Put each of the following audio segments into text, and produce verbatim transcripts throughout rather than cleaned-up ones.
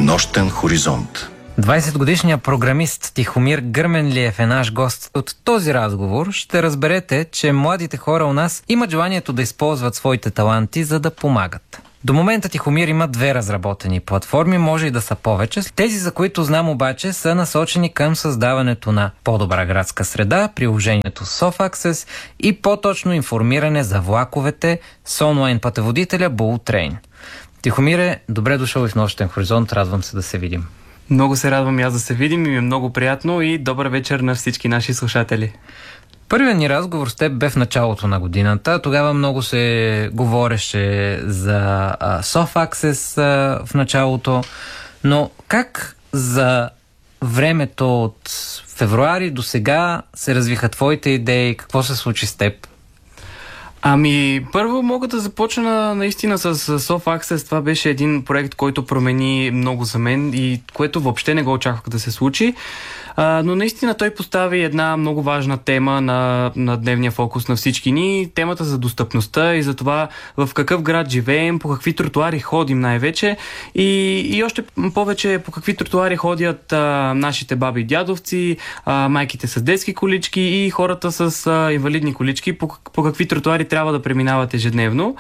Нощен хоризонт. двайсетгодишният програмист Тихомир Гърменлиев е наш гост. От този разговор ще разберете, че младите хора у нас имат желанието да използват своите таланти, за да помагат. До момента Тихомир има две разработени платформи, може и да са повече. Тези, за които знам обаче, са насочени към създаването на по-добра градска среда, приложението SoftAccess и по-точно информиране за влаковете с онлайн пътеводителя Bullet. Тихомире, добре дошъл и в Нощен хоризонт, радвам се да се видим. Много се радвам и аз да се видим и ми е много приятно и добър вечер на всички наши слушатели. Първият ни разговор с теб бе в началото на годината. Тогава много се говореше за а, SoftAccess а, в началото, но как за времето от февруари до сега се развиха твоите идеи? Какво се случи с теб? Ами, първо мога да започна наистина с SoftAccess. Това беше един проект, който промени много за мен и което въобще не го очаквах да се случи. А, но наистина той постави една много важна тема на, на дневния фокус на всички ни. Темата за достъпността и за това в какъв град живеем, по какви тротуари ходим най-вече и, и още повече по какви тротуари ходят а, нашите баби и дядовци, а, майките с детски колички и хората с а, инвалидни колички, по, по какви тротуари трябва да преминават ежедневно.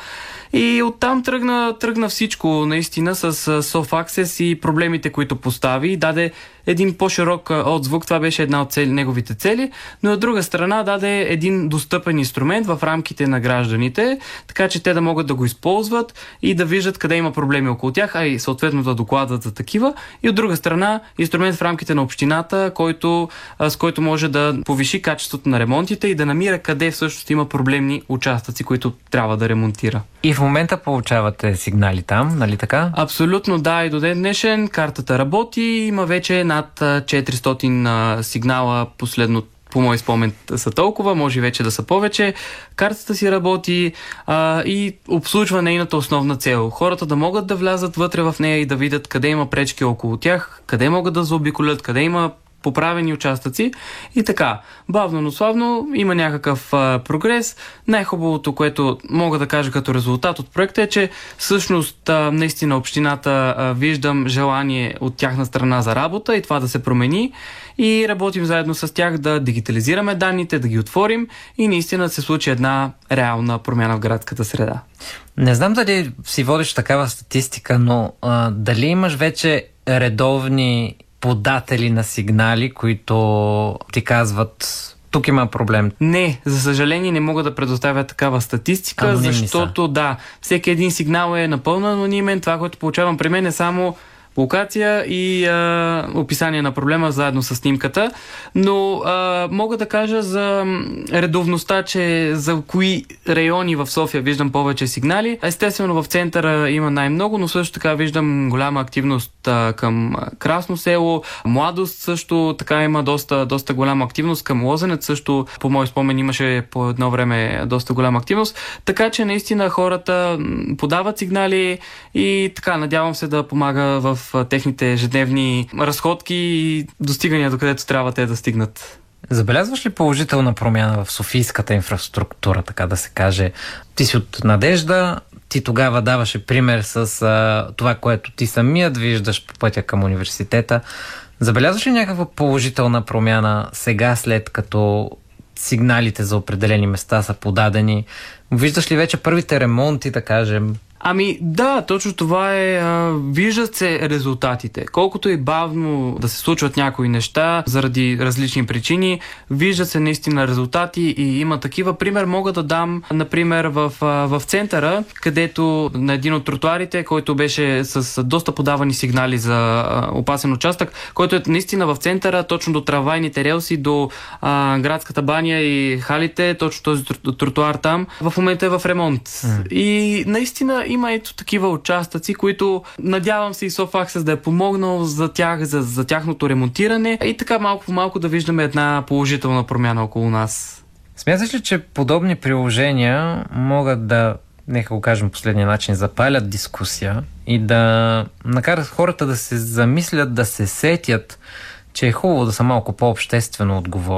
И оттам тръгна, тръгна всичко наистина с SoftAccess и проблемите, които постави. Даде един по-широк отзвук, това беше една от цели, неговите цели, но от друга страна даде един достъпен инструмент в рамките на гражданите, така че те да могат да го използват и да виждат къде има проблеми около тях, а и съответно да докладват за такива. И от друга страна инструмент в рамките на общината, който, с който може да повиши качеството на ремонтите и да намира къде всъщност има проблемни участъци, които трябва да ремонтира. И в момента получавате сигнали там, нали така? Абсолютно да, и до ден днешен картата работи, има вече над четиристотин сигнала, последно по мой спомен са толкова, може вече да са повече. Картата си работи а, и обслужва нейната основна цел. Хората да могат да влязат вътре в нея и да видят къде има пречки около тях, къде могат да заобиколят, къде има поправени участъци и така. Бавно, но славно има някакъв а, прогрес. Най-хубавото, което мога да кажа като резултат от проекта е, че всъщност а, наистина общината а, виждам желание от тяхна страна за работа и това да се промени и работим заедно с тях да дигитализираме данните, да ги отворим и наистина да се случи една реална промяна в градската среда. Не знам дали си водиш такава статистика, но а, дали имаш вече редовни податели на сигнали, които ти казват тук има проблем? Не, за съжаление не мога да предоставя такава статистика, анонимни защото са. Да, всеки един сигнал е напълно анонимен. Това, което получавам при мен е само локация и а, описание на проблема заедно с снимката, но а, мога да кажа за редовността, че за кои райони в София виждам повече сигнали. Естествено в центъра има най-много, но също така виждам голяма активност а, към Красно село, Младост също така има доста, доста голяма активност, към Лозенец също по мой спомен имаше по едно време доста голяма активност, така че наистина хората подават сигнали и така надявам се да помага в в техните ежедневни разходки и достигания до където трябва те да стигнат. Забелязваш ли положителна промяна в софийската инфраструктура, така да се каже? Ти си от Надежда, ти тогава даваше пример с а, това, което ти самият виждаш по пътя към университета. Забелязваш ли някаква положителна промяна сега, след като сигналите за определени места са подадени? Виждаш ли вече първите ремонти, да кажем? Ами да, точно това е. А, виждат се резултатите. Колкото и бавно да се случват някои неща заради различни причини, виждат се наистина резултати и има такива. Пример мога да дам, например, в, в центъра, където на един от тротуарите, който беше с доста подавани сигнали за опасен участък, който е наистина в центъра, точно до трамвайните релси, до а, градската баня и халите, точно този тротуар там, в момента е в ремонт. Mm. И наистина има ето такива участъци, които надявам се и SoftAccess да е помогнал за тях, за, за тяхното ремонтиране и така малко по малко да виждаме една положителна промяна около нас. Смяташ ли, че подобни приложения могат да, нека го кажем последния начин, запалят дискусия и да накарат хората да се замислят, да се сетят, че е хубаво да са малко по-обществено отговорни?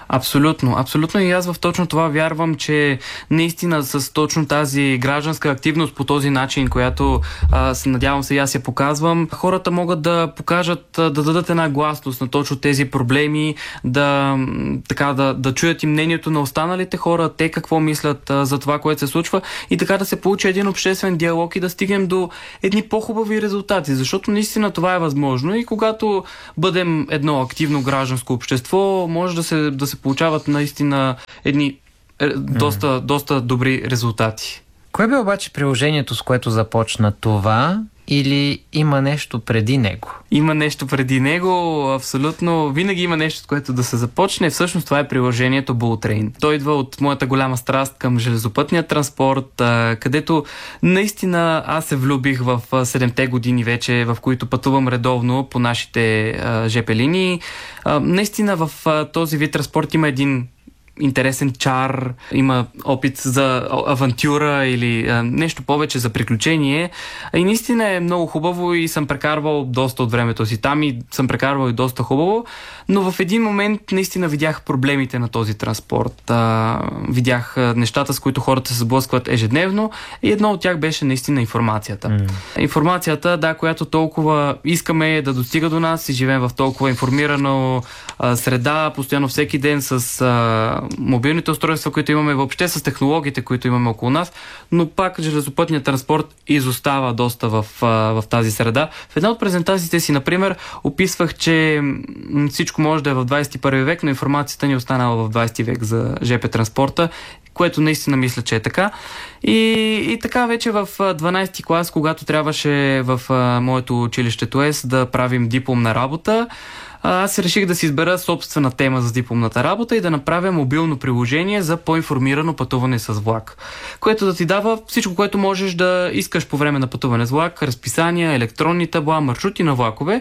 Абсолютно, абсолютно и аз в точно това вярвам, че наистина с точно тази гражданска активност по този начин, която а, се надявам се и аз я показвам, хората могат да покажат, да дадат една гласност на точно тези проблеми, да, така, да, да чуят и мнението на останалите хора, те какво мислят а, за това, което се случва и така да се получи един обществен диалог и да стигнем до едни по-хубави резултати, защото наистина това е възможно и когато бъдем едно активно гражданско общество, може да се, да се получават наистина едни е, доста, mm. доста добри резултати. Кое бе обаче приложението, с което започна това, или има нещо преди него? Има нещо преди него, абсолютно. Винаги има нещо, с което да се започне. Всъщност това е приложението Bullet Train. Той идва от моята голяма страст към железопътния транспорт, където наистина аз се влюбих в седемте години вече, в които пътувам редовно по нашите жп линии. Наистина в този вид транспорт има един интересен чар, има опит за авантюра или а, нещо повече за приключение. И наистина е много хубаво и съм прекарвал доста от времето си там и съм прекарвал и доста хубаво, но в един момент наистина видях проблемите на този транспорт. А, видях а, нещата, с които хората се сблъскват ежедневно и едно от тях беше наистина информацията. Mm. Информацията, да, която толкова искаме да достига до нас и живеем в толкова информирано а, среда, постоянно всеки ден с а, мобилните устройства, които имаме, въобще с технологиите, които имаме около нас, но пак железопътният транспорт изостава доста в, в тази среда. В една от презентациите си, например, описвах, че всичко може да е в двадесет и първи век, но информацията ни е останала в двадесети век за жп транспорта, което наистина мисля, че е така. И, и така вече в дванадесети клас, когато трябваше в моето училище ТУЕС да правим дипломна работа, аз реших да си избера собствена тема за дипломната работа и да направя мобилно приложение за по-информирано пътуване с влак, което да ти дава всичко, което можеш да искаш по време на пътуване с влак, разписания, електронни табла, маршрути на влакове,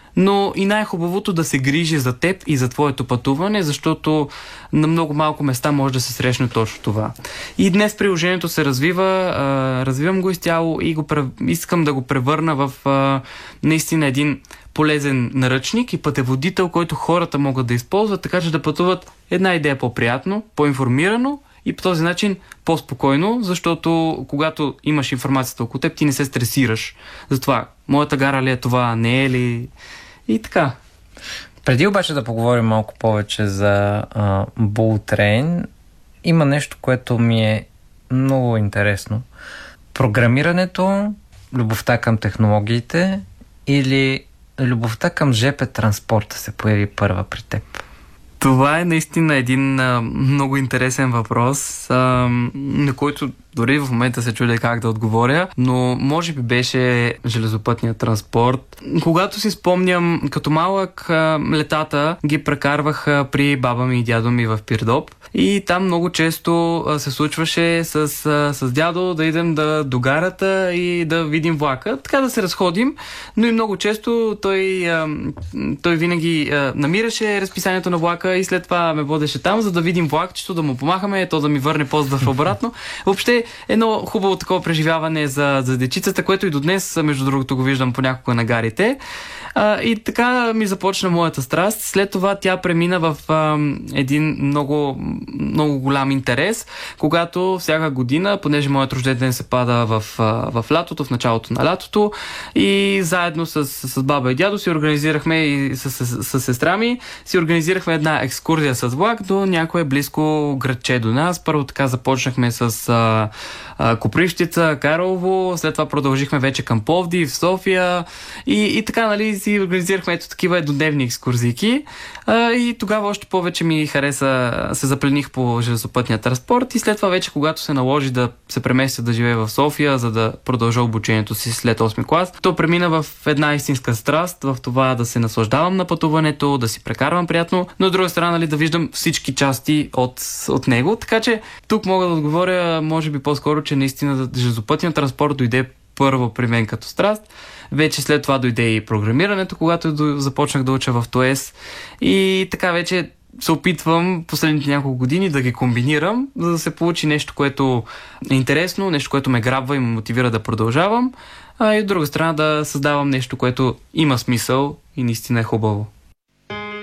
но и най-хубавото да се грижи за теб и за твоето пътуване, защото на много малко места може да се срещне точно това. И днес приложението се развива, а, развивам го изцяло и го, искам да го превърна в а, наистина един полезен наръчник и пътеводител, който хората могат да използват, така че да пътуват една идея по-приятно, по-информирано и по този начин по-спокойно, защото когато имаш информацията около теб, ти не се стресираш. Затова, моята гара ли е това, не е ли? И така. Преди обаче да поговорим малко повече за uh, Bullet Train, има нещо, което ми е много интересно. Програмирането, любовта към технологиите или любовта към жп транспорта се появи първа при теб? Това е наистина един а, много интересен въпрос, а, на който дори в момента се чудя как да отговоря, но може би беше железопътният транспорт. Когато си спомням, като малък а, летата ги прекарвах а, при баба ми и дядо ми в Пирдоп и там много често а, се случваше с, а, с дядо да идем да, до гарата и да видим влака, така да се разходим, но и много често той, а, той винаги а, намираше разписанието на влака и след това ме водеше там, за да видим влакчето, да му помахаме, то да ми върне поздрав обратно. Въобще едно хубаво такова преживяване за, за дечицата, което и до днес, между другото, го виждам понякога на гарите. А, и така ми започна моята страст. След това тя премина в а, един много, много голям интерес, когато всяка година, понеже моят рожден ден се пада в, а, в лятото, в началото на лятото, и заедно с, с баба и дядо си организирахме и с, с, с, с сестра ми си организирахме една екскурзия с влак до някое близко градче до нас. Първо така започнахме с а, а, Копривщица, Карлово, след това продължихме вече към Пловдив, в София и, и така, нали, си организирахме ето такива еднодневни екскурзийки а, и тогава още повече ми хареса, се заплених по железопътния транспорт и след това вече, когато се наложи да се преместя да живее в София, за да продължа обучението си след осми клас, то премина в една истинска страст, в това да се наслаждавам на пътуването, да си прекарвам приятно, но от друга страна, нали, да виждам всички части от, от него, така че тук мога да отговоря, може би по-скоро, че наистина железопътният транспорт дойде първо при мен като страст. Вече след това дойде и програмирането, когато започнах да уча в ТУЕС. И така вече се опитвам последните няколко години да ги комбинирам, за да се получи нещо, което е интересно, нещо, което ме грабва и ме мотивира да продължавам, а и от друга страна да създавам нещо, което има смисъл и наистина е хубаво.